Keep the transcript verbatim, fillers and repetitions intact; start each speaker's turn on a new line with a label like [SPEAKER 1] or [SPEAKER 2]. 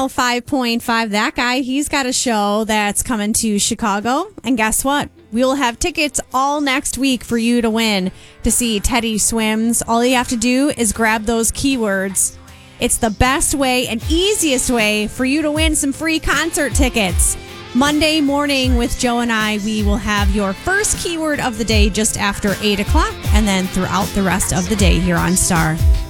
[SPEAKER 1] oh five point five. That guy, he's got a show that's coming to Chicago. And guess what? We'll have tickets all next week for you to win to see Teddy Swims. All you have to do is grab those keywords. It's the best way and easiest way for you to win some free concert tickets. Monday morning with Joe and I, we will have your first keyword of the day just after eight o'clock and then throughout the rest of the day here on Star.